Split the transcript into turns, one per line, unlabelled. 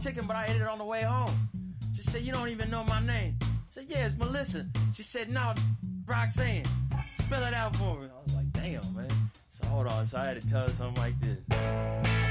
chicken, but I ate it on the way home. She said, you don't even know my name. I said, yeah, it's Melissa. She said, no, Roxanne. Spell it out for me. I was like, damn, man. So hold on. So I had to tell her something like this.